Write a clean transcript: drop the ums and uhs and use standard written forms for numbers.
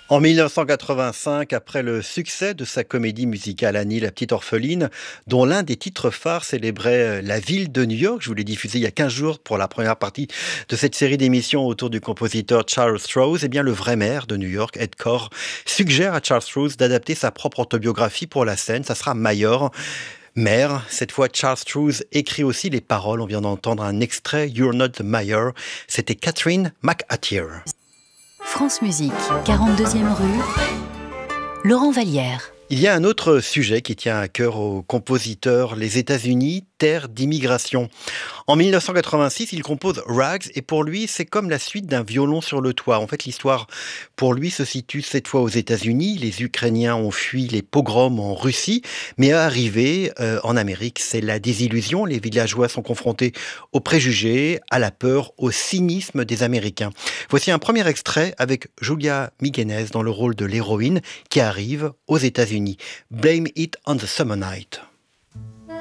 En 1985, après le succès de sa comédie musicale Annie, la petite orpheline, dont l'un des titres phares célébrait la ville de New York, je vous l'ai diffusé il y a 15 jours pour la première partie de cette série d'émissions autour du compositeur Charles Strouse, eh bien le vrai maire de New York, Ed Koch, suggère à Charles Strouse d'adapter sa propre autobiographie pour la scène. Ça sera Mayor. Maire, cette fois Charles Strouse écrit aussi les paroles. On vient d'entendre un extrait, You're Not the Mayor. C'était Catherine McAteer. France Musique, 42e rue, Laurent Vallière. Il y a un autre sujet qui tient à cœur aux compositeurs, les États-Unis, terre d'immigration. En 1986, il compose Rags et pour lui, c'est comme la suite d'un violon sur le toit. En fait, l'histoire pour lui se situe cette fois aux États-Unis. Les Ukrainiens ont fui les pogroms en Russie, mais arrivé en Amérique, c'est la désillusion. Les villageois sont confrontés aux préjugés, à la peur, au cynisme des Américains. Voici un premier extrait avec Julia Migenes dans le rôle de l'héroïne qui arrive aux États-Unis. Blame It on the Summer Night.